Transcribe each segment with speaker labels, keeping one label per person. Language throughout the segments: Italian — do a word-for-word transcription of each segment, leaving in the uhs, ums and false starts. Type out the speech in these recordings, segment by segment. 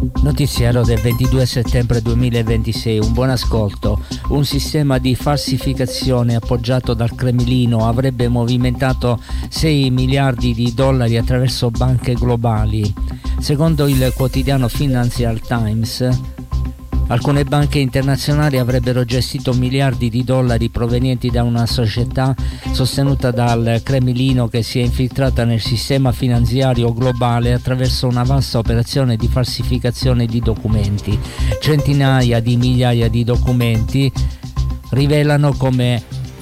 Speaker 1: Notiziario del ventidue settembre duemilaventisei, un buon ascolto. Un sistema di falsificazione appoggiato dal Cremlino avrebbe movimentato sei miliardi di dollari attraverso banche globali. Secondo il quotidiano Financial Times, alcune banche internazionali avrebbero gestito miliardi di dollari provenienti da una società sostenuta dal Cremlino che si è infiltrata nel sistema finanziario globale attraverso una vasta operazione di falsificazione di documenti. Centinaia di migliaia di documenti rivelano come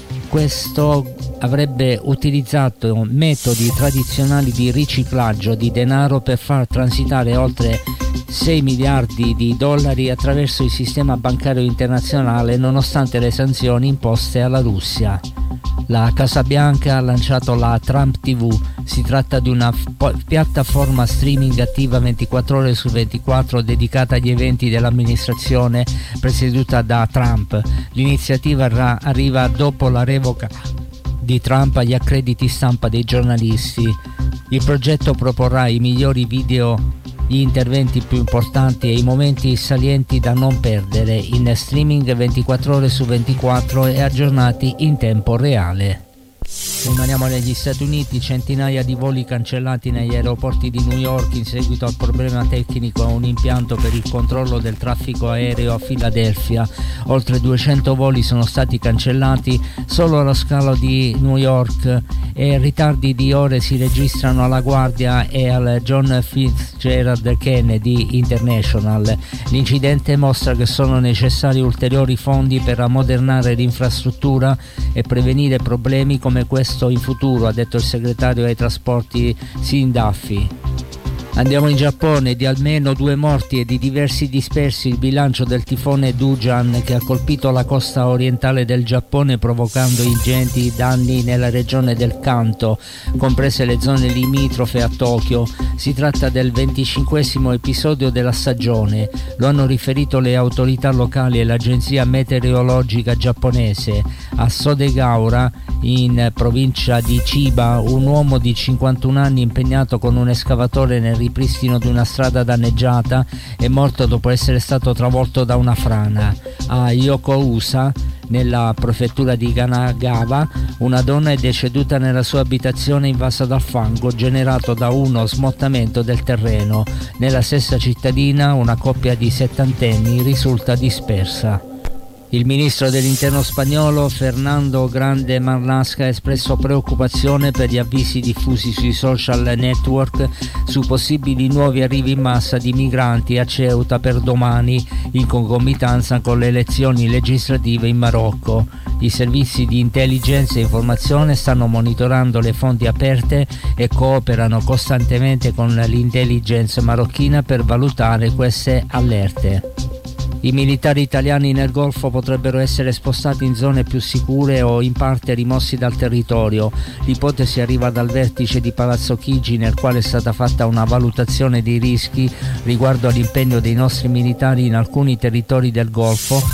Speaker 1: questo avrebbe utilizzato metodi tradizionali di riciclaggio di denaro per far transitare oltre sei miliardi di dollari attraverso il sistema bancario internazionale nonostante le sanzioni imposte alla Russia. La Casa Bianca ha lanciato la Trump tivù. Si tratta di una f- piattaforma streaming attiva ventiquattro ore su ventiquattro dedicata agli eventi dell'amministrazione presieduta da Trump. L'iniziativa ra- arriva dopo la revoca di Trump agli accrediti stampa dei giornalisti. Il progetto proporrà i migliori video, gli interventi più importanti e i momenti salienti da non perdere in streaming ventiquattro ore su ventiquattro e aggiornati in tempo reale. Rimaniamo negli Stati Uniti. Centinaia di voli cancellati negli aeroporti di New York in seguito al problema tecnico a un impianto per il controllo del traffico aereo a Filadelfia. Oltre duecento voli sono stati cancellati solo allo scalo di New York e ritardi di ore si registrano alla Guardia e al John Fitzgerald Kennedy International. L'incidente mostra che sono necessari ulteriori fondi per ammodernare l'infrastruttura e prevenire problemi come questo in futuro, ha detto il segretario ai trasporti Sean Duffy. Andiamo in Giappone. Di almeno due morti e di diversi dispersi il bilancio del tifone Dujan che ha colpito la costa orientale del Giappone provocando ingenti danni nella regione del Kanto, comprese le zone limitrofe a Tokyo. Si tratta del venticinquesimo episodio della stagione, lo hanno riferito le autorità locali e l'agenzia meteorologica giapponese. A Sodegaura, in provincia di Chiba, un uomo di cinquantuno anni impegnato con un escavatore nel ripristino di una strada danneggiata è morto dopo essere stato travolto da una frana. A Yokosuka, nella prefettura di Kanagawa, una donna è deceduta nella sua abitazione invasa dal fango generato da uno smottamento del terreno. Nella stessa cittadina una coppia di settantenni risulta dispersa. Il ministro dell'interno spagnolo Fernando Grande Marlaska ha espresso preoccupazione per gli avvisi diffusi sui social network su possibili nuovi arrivi in massa di migranti a Ceuta per domani, in concomitanza con le elezioni legislative in Marocco. I servizi di intelligence e informazione stanno monitorando le fonti aperte e cooperano costantemente con l'intelligence marocchina per valutare queste allerte. I militari italiani nel Golfo potrebbero essere spostati in zone più sicure o in parte rimossi dal territorio. L'ipotesi arriva dal vertice di Palazzo Chigi, nel quale è stata fatta una valutazione dei rischi riguardo all'impegno dei nostri militari in alcuni territori del Golfo,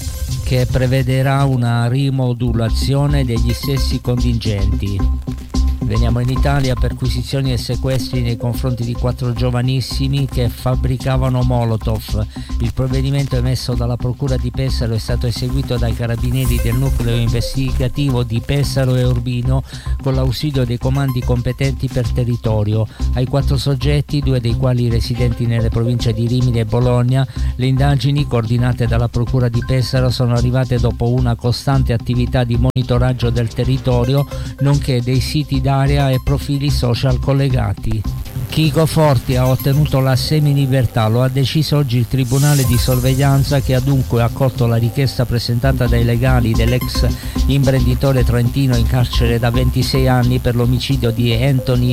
Speaker 1: che prevederà una rimodulazione degli stessi contingenti. Veniamo in Italia. Perquisizioni e sequestri nei confronti di quattro giovanissimi che fabbricavano Molotov. Il provvedimento emesso dalla Procura di Pesaro è stato eseguito dai carabinieri del nucleo investigativo di Pesaro e Urbino con l'ausilio dei comandi competenti per territorio. Ai quattro soggetti, due dei quali residenti nelle province di Rimini e Bologna, le indagini coordinate dalla Procura di Pesaro sono arrivate dopo una costante attività di monitoraggio del territorio, nonché dei siti d'area e profili social collegati. Chico Forti ha ottenuto la semilibertà, lo ha deciso oggi il Tribunale di Sorveglianza, che ha dunque accolto la richiesta presentata dai legali dell'ex imprenditore trentino in carcere da ventisei anni per l'omicidio di Anthony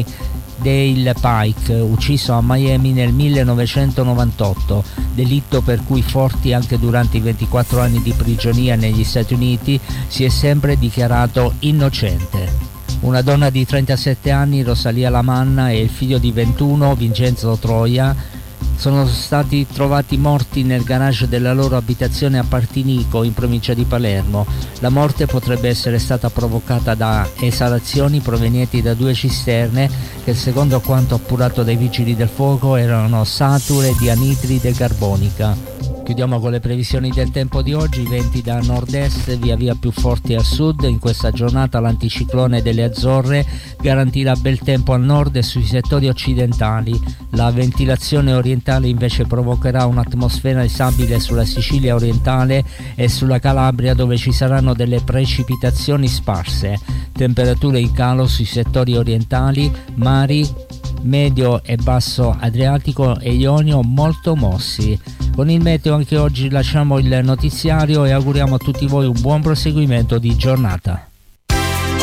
Speaker 1: Dale Pike, ucciso a Miami nel millenovecentonovantotto, delitto per cui Forti, anche durante i ventiquattro anni di prigionia negli Stati Uniti, si è sempre dichiarato innocente. Una donna di trentasette anni, Rosalia Lamanna, e il figlio di ventuno, Vincenzo Troia, sono stati trovati morti nel garage della loro abitazione a Partinico, in provincia di Palermo. La morte potrebbe essere stata provocata da esalazioni provenienti da due cisterne che, secondo quanto appurato dai vigili del fuoco, erano sature di anidride carbonica. Chiudiamo con le previsioni del tempo di oggi. Venti da nord-est via via più forti a sud. In questa giornata l'anticiclone delle Azzorre garantirà bel tempo al nord e sui settori occidentali. La ventilazione orientale invece provocherà un'atmosfera stabile sulla Sicilia orientale e sulla Calabria, dove ci saranno delle precipitazioni sparse. Temperature in calo sui settori orientali, mari medio e basso Adriatico e Ionio molto mossi. Con il meteo anche oggi lasciamo il notiziario e auguriamo a tutti voi un buon proseguimento di giornata.